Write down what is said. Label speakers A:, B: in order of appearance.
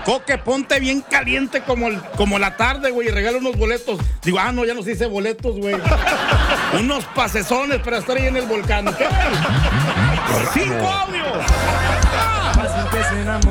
A: Coque, ponte bien caliente como la tarde, güey, y regala unos boletos. Digo, no, ya no se dice boletos, güey. Unos pasesones para estar ahí en el volcán. ¿Qué? 5 audios.